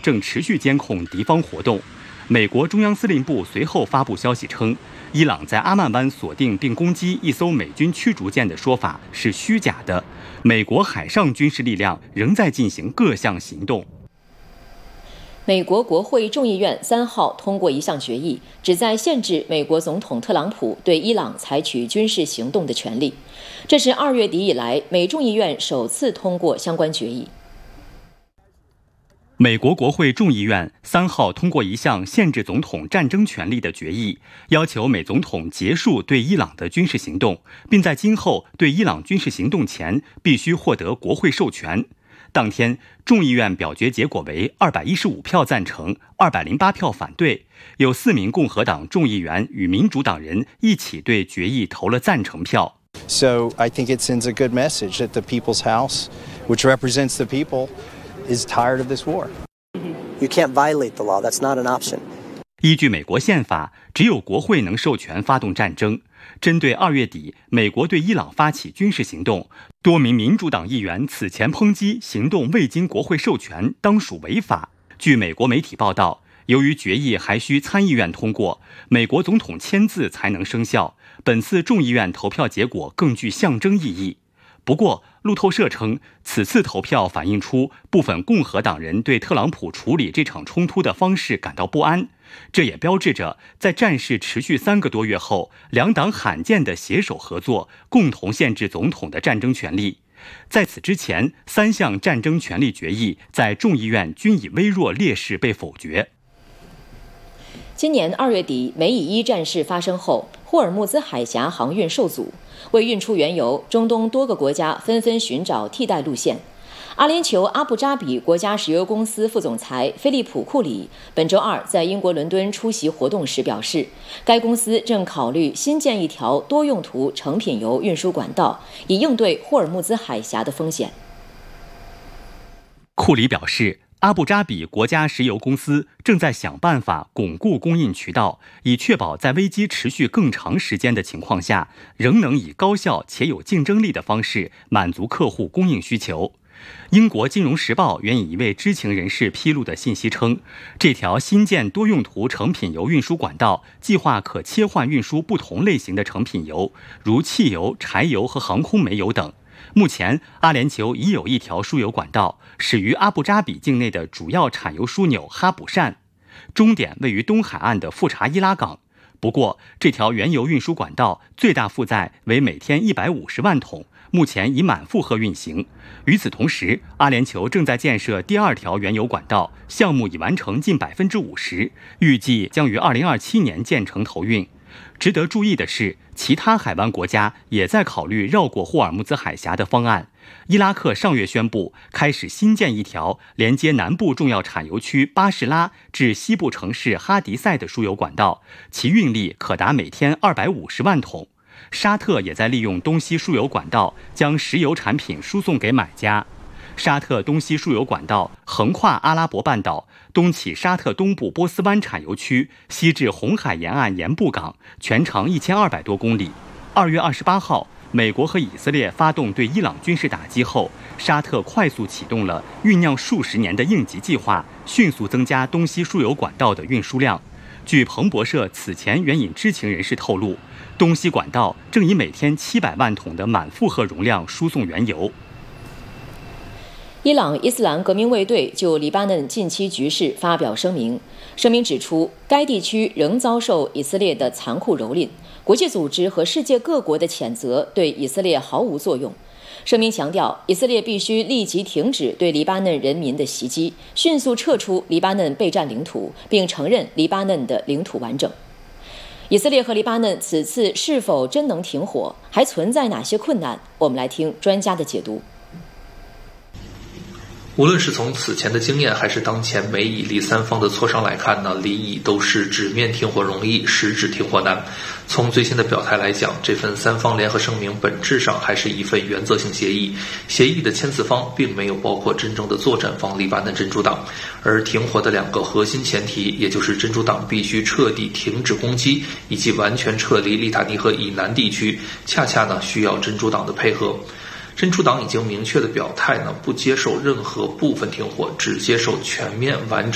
正持续监控敌方活动。美国中央司令部随后发布消息称，伊朗在阿曼湾锁定并攻击一艘美军驱逐舰的说法是虚假的，美国海上军事力量仍在进行各项行动。 美国国会众议院3号通过一项决议，旨在限制美国总统特朗普对伊朗采取军事行动的权利。这是2月底以来美众议院首次通过相关决议。 美国国会众议院3号通过一项限制总统战争权利的决议，要求美总统结束对伊朗的军事行动，并在今后对伊朗军事行动前必须获得国会授权。当天，众议院表决结果为215票赞成，208票反对，有4名共和党众议员与民主党人一起对决议投了赞成票。 So I think it sends a good message that the People's House, which represents the people, is tired of this war. You can't violate the law. That's not an option. 依据美国宪法，只有国会能授权发动战争。针对2月底美国对伊朗发起军事行动，多名民主党议员此前抨击行动未经国会授权，当属违法。据美国媒体报道，由于决议还需参议院通过，美国总统签字才能生效。本次众议院投票结果更具象征意义。不过，路透社称，此次投票反映出部分共和党人对特朗普处理这场冲突的方式感到不安。这也标志着，在战事持续3个多月后，两党罕见的携手合作，共同限制总统的战争权利。在此之前，3项战争权利决议在众议院均以微弱劣势被否决。 今年2月底，美以1战事发生后，霍尔木兹海峡航运受阻，为运出原油，中东多个国家纷纷寻找替代路线。阿联酋阿布扎比国家石油公司副总裁菲利普·库里本周2在英国伦敦出席活动时表示，该公司正考虑新建一条多用途成品油运输管道，以应对霍尔木兹海峡的风险。 库里表示，阿布扎比国家石油公司正在想办法巩固供应渠道，以确保在危机持续更长时间的情况下，仍能以高效且有竞争力的方式满足客户供应需求。英国金融时报援引一位知情人士披露的信息称，这条新建多用途成品油运输管道计划可切换运输不同类型的成品油，如汽油、柴油和航空煤油等。目前，阿联酋已有一条输油管道，始于阿布扎比境内的主要产油枢纽哈卜善，终点位于东海岸的富查伊拉港。不过，这条原油运输管道最大负载为每天150万桶，目前已满负荷运行。与此同时，阿联酋正在建设第2条原油管道，项目已完成近50%，预计将于2027年建成投运。值得注意的是，其他海湾国家也在考虑绕过霍尔木兹海峡的方案。伊拉克上月宣布开始新建一条连接南部重要产油区巴士拉至西部城市哈迪塞的输油管道，其运力可达每天250万桶。沙特也在利用东西输油管道将石油产品输送给买家。沙特东西输油管道横跨阿拉伯半岛，东起沙特东部波斯湾产油区，西至红海沿岸盐布港，全长1200多公里。2月28号，美国和以色列发动对伊朗军事打击后，沙特快速启动了酝酿数十年的应急计划，迅速增加东西输油管道的运输量。据彭博社此前援引知情人士透露，东西管道正以每天700万桶的满负荷容量输送原油。 伊朗伊斯兰革命卫队就黎巴嫩近期局势发表声明，声明指出，该地区仍遭受以色列的残酷蹂躏，国际组织和世界各国的谴责对以色列毫无作用。声明强调，以色列必须立即停止对黎巴嫩人民的袭击，迅速撤出黎巴嫩备战领土，并承认黎巴嫩的领土完整。以色列和黎巴嫩此次是否真能停火，还存在哪些困难？我们来听专家的解读。 无论是从此前的经验，还是当前美以黎3方的磋商来看呢，黎以都是纸面停火容易，实质停火难。从最新的表态来讲，这份3方联合声明本质上还是一份原则性协议，协议的签字方并没有包括真正的作战方黎巴嫩真主党，而停火的2个核心前提，也就是真主党必须彻底停止攻击，以及完全撤离利塔尼河以南地区，恰恰呢需要真主党的配合。真主党已经明确的表态呢，不接受任何部分停火，只接受全面完整